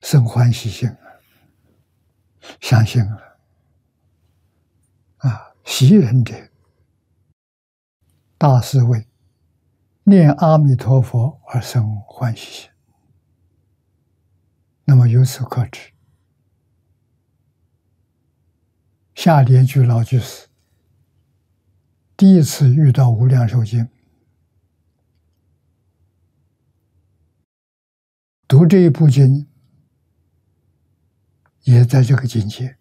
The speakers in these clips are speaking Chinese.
生欢喜心啊，相信了啊！习人者，大师谓：念阿弥陀佛而生欢喜心。那么由此可知，下列句老居士第一次遇到无量寿经，读这一部经，也在这个境界，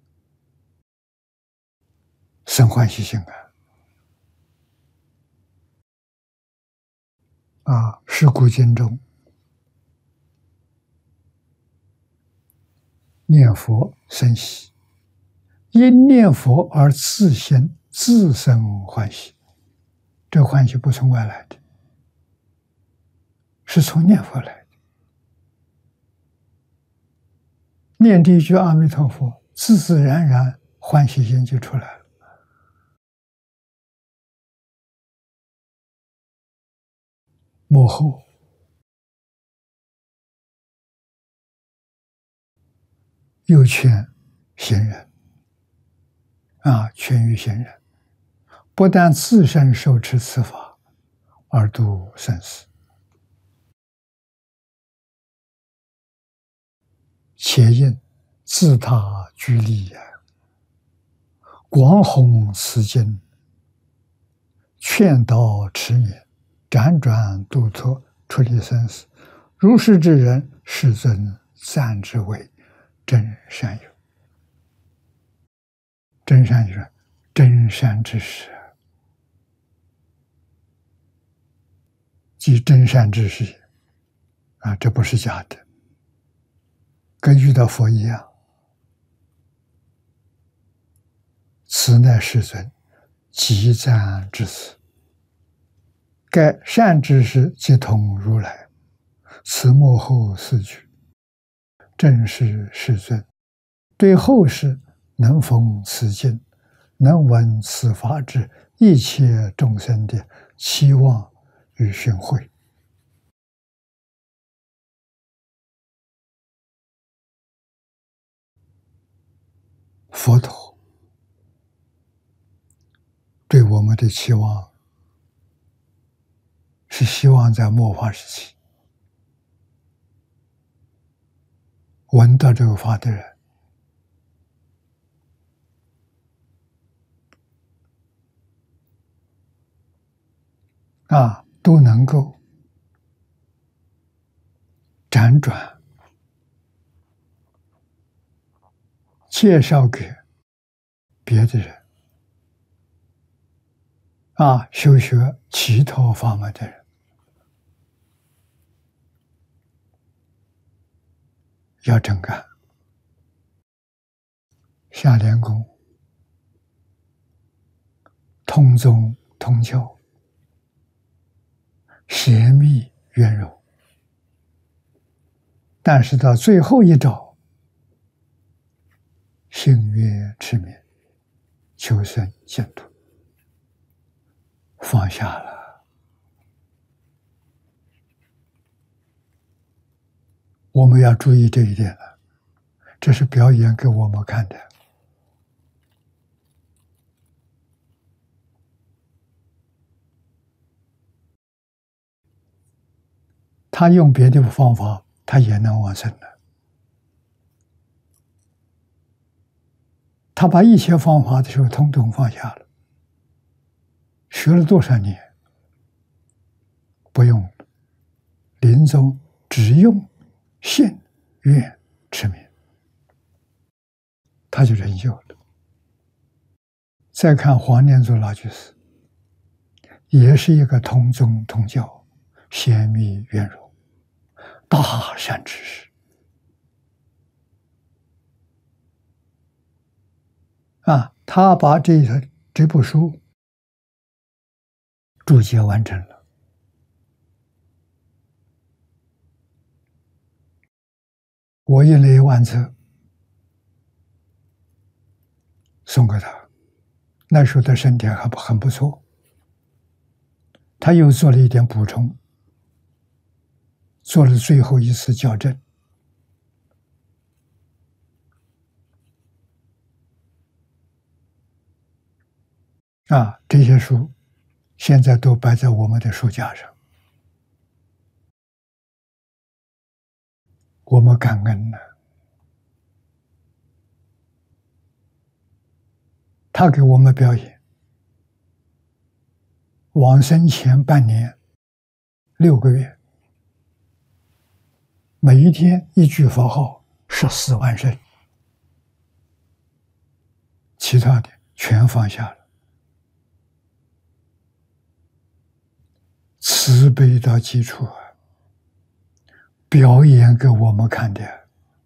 生欢喜心啊！是故经中念佛生喜，因念佛而自心自生欢喜。这欢喜不从外来的，是从念佛来的。念这一句阿弥陀佛，自自然然欢喜心就出来了。幕后又劝行人劝喻行人，不但自身受持此法，而度生死，且应自他居利广弘此经，劝导持勉，辗转度脱，出离生死。如是之人，世尊赞之为真善友。真善就是真善之事，即真善之事这不是假的，跟遇到佛一样。此乃世尊极赞之词，该善知识即同如来，此幕后四句，正是世尊对后世能逢此经，能闻此法之一切众生的期望与寻会。佛陀对我们的期望，是希望在末法时期闻到这个法的人都能够辗转介绍给别的人修学其他法门的人，要真干。下莲公通宗通教，邪密圆融，但是到最后一招，信愿持勉，求生净土，放下了。我们要注意这一点了，这是表演给我们看的。他用别的方法，他也能往生的。他把一切方法的时候，统统放下了。学了多少年，不用了，临终只用信愿持勉，他就成就了。再看黄念祖老居士，也是一个通宗通教，显密圆融，大善知识他把这部书注解完成了，我印了1万册送给他。那时候的身体还很不错，他又做了一点补充，做了最后一次校正， 这些书现在都摆在我们的书架上，我们感恩呢。他给我们表演，往生前半年6个月，每一天一句佛号14万声，其他的全放下了，慈悲到基础表演给我们看的。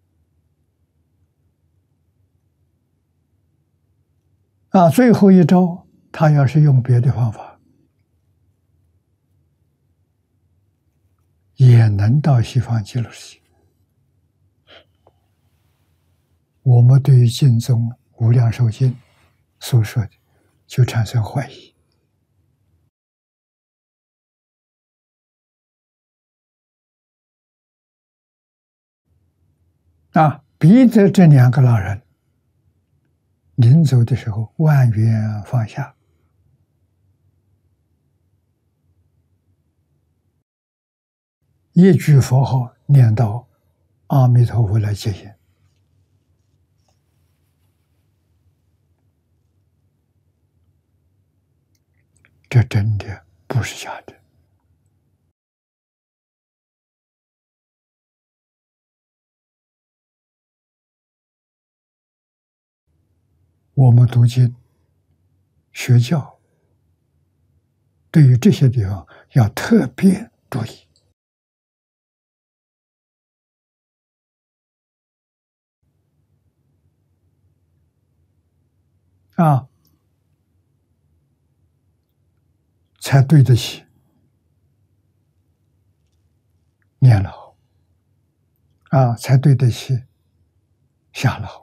最后一招，他要是用别的方法，也能到西方极乐世界。我们对于经中无量寿经所说的，就产生怀疑。逼着这2个老人临走的时候万缘放下，一句佛号念到阿弥陀佛来接引。这真的不是假的。我们读经学教，对于这些地方要特别注意。才对得起念老才对得起下老，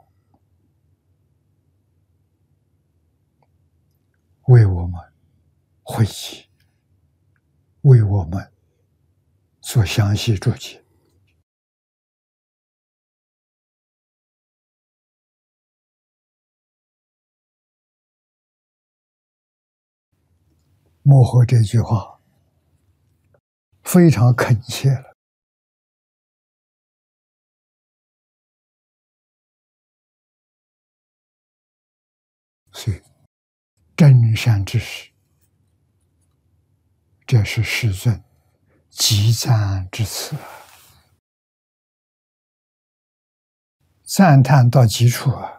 为我们汇集，为我们做详细注解。幕后这句话非常恳切了，所以真善之时，这是世尊极赞之词，赞叹到极处